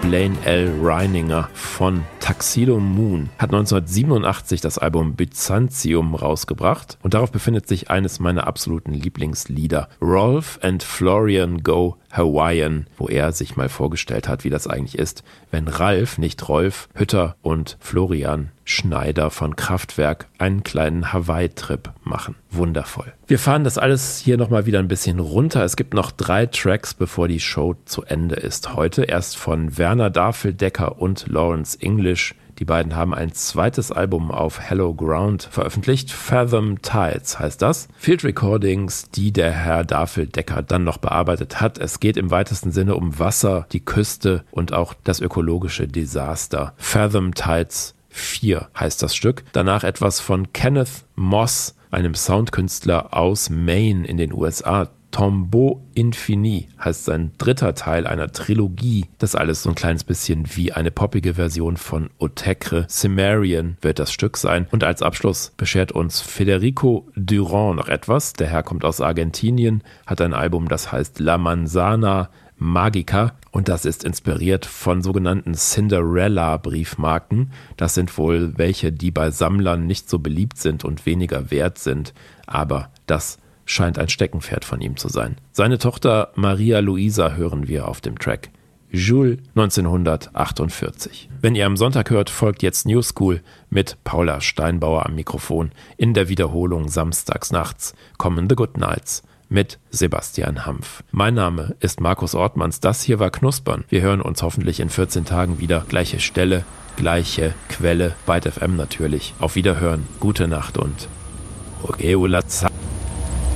Blaine L. Reininger von Tuxedo Moon hat 1987 das Album Byzantium rausgebracht und darauf befindet sich eines meiner absoluten Lieblingslieder, Rolf and Florian Go Hawaiian, wo er sich mal vorgestellt hat, wie das eigentlich ist, wenn Ralf, nicht Rolf, Hütter und Florian Schneider von Kraftwerk einen kleinen Hawaii-Trip machen. Wundervoll. Wir fahren das alles hier nochmal wieder ein bisschen runter. Es gibt noch 3 Tracks, bevor die Show zu Ende ist. Heute erst von Werner Dafeldecker und Lawrence English. Die beiden haben ein zweites Album auf Hello Ground veröffentlicht. Fathom Tides heißt das. Field Recordings, die der Herr Dafeldecker dann noch bearbeitet hat. Es geht im weitesten Sinne um Wasser, die Küste und auch das ökologische Desaster. Fathom Tides 4 heißt das Stück. Danach etwas von Kenneth Moss, einem Soundkünstler aus Maine in den USA. Tombeau Infini heißt sein dritter Teil einer Trilogie. Das alles so ein kleines bisschen wie eine poppige Version von Otecre. Cimmerian wird das Stück sein. Und als Abschluss beschert uns Federico Durand noch etwas. Der Herr kommt aus Argentinien, hat ein Album, das heißt La Manzana Magica und das ist inspiriert von sogenannten Cinderella-Briefmarken. Das sind wohl welche, die bei Sammlern nicht so beliebt sind und weniger wert sind, aber das scheint ein Steckenpferd von ihm zu sein. Seine Tochter Maria Luisa hören wir auf dem Track Jules 1948. Wenn ihr am Sonntag hört, folgt jetzt New School mit Paula Steinbauer am Mikrofon. In der Wiederholung samstags nachts kommen The Good Nights mit Sebastian Hampf. Mein Name ist Markus Ortmanns. Das hier war Knuspern. Wir hören uns hoffentlich in 14 Tagen wieder. Gleiche Stelle, gleiche Quelle, Byte FM natürlich. Auf Wiederhören, gute Nacht und Ogeola.